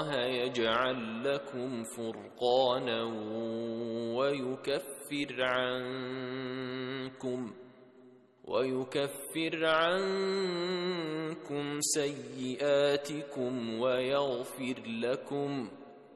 الله يجعل لكم فرقانا ويكفر عنكم سيئاتكم ويغفر لكم،